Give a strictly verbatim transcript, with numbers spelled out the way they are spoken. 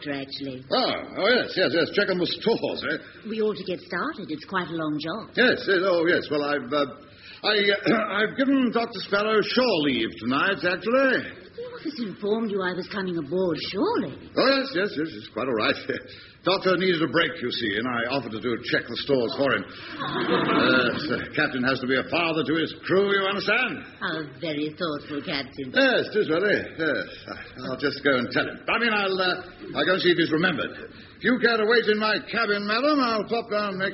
doctor, actually. Oh, oh yes, yes, yes. Check on the stores, eh? We ought to get started. It's quite a long job. Yes, yes, oh, yes. Well, I've, uh, I, uh, I've given Doctor Sparrow shore leave tonight, actually. The office informed you I was coming aboard, surely. Oh, yes, yes, yes, it's quite all right. Doctor needed a break, you see, and I offered to do check the stores for him. Uh, the captain has to be a father to his crew, you understand? How very thoughtful, Captain. Yes, it is really. Yes. I'll just go and tell him. I mean, I'll, uh, I'll go and see if he's remembered. If you care to wait in my cabin, madam, I'll pop down and make